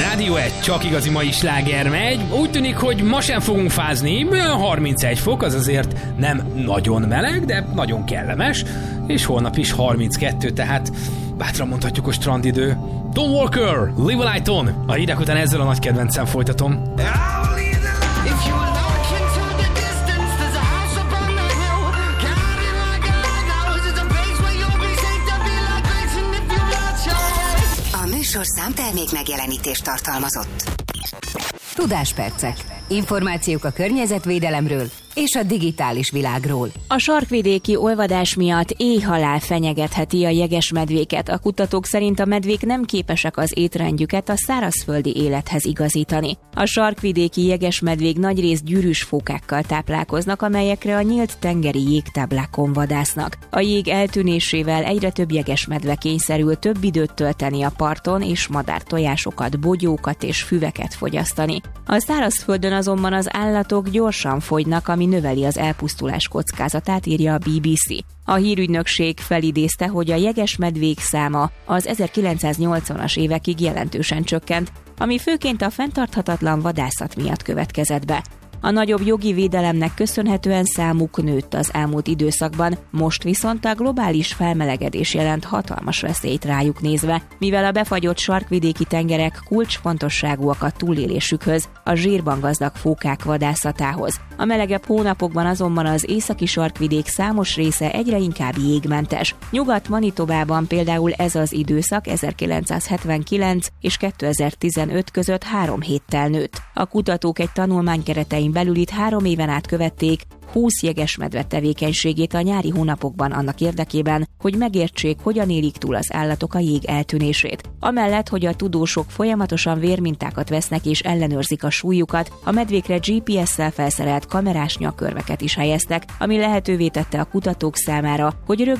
Rádió 1, csak igazi mai sláger megy. Úgy tűnik, hogy ma sem fogunk fázni. 31 fok, az azért nem nagyon meleg, de nagyon kellemes. És holnap is 32, tehát bátran mondhatjuk a strandidő. Don Walker, Live a Light On. A hírek után ezzel a nagy kedvencem folytatom. Műsorszám termék megjelenítést tartalmazott. Tudáspercek. Információk a környezetvédelemről és a digitális világról. A sarkvidéki olvadás miatt éhhalál fenyegetheti a jegesmedvéket. A kutatók szerint a medvék nem képesek az étrendjüket a szárazföldi élethez igazítani. A sarkvidéki jegesmedvék nagyrészt gyűrűs fókákkal táplálkoznak, amelyekre a nyílt tengeri jégtáblákon vadásznak. A jég eltűnésével egyre több jegesmedve kényszerül több időt tölteni a parton, és madártojásokat, bogyókat és füveket fogyasztani. A szárazföldön azonban az állatok gyorsan fogynak, ami növeli az elpusztulás kockázatát, írja a BBC. A hírügynökség felidézte, hogy a jegesmedvék száma az 1980-as évekig jelentősen csökkent, ami főként a fenntarthatatlan vadászat miatt következett be. A nagyobb jogi védelemnek köszönhetően számuk nőtt az elmúlt időszakban, most viszont a globális felmelegedés jelent hatalmas veszélyt rájuk nézve, mivel a befagyott sarkvidéki tengerek kulcsfontosságúak a túlélésükhöz, a zsírban gazdag fókák vadászatához. A melegebb hónapokban azonban az északi sarkvidék számos része egyre inkább jégmentes. Nyugat-Manitobában például ez az időszak 1979 és 2015 között 3 héttel nőtt. A kutatók egy tanulmány keretein belül itt 3 éven át követték 20 jegesmedve tevékenységét a nyári hónapokban annak érdekében, hogy megértsék, hogyan élik túl az állatok a jég eltűnését. Amellett, hogy a tudósok folyamatosan vérmintákat vesznek és ellenőrzik a súlyukat, a medvékre GPS-szel felszerelt kamerás nyakkörveket is helyeztek, ami lehetővé tette a kutatók számára, hogy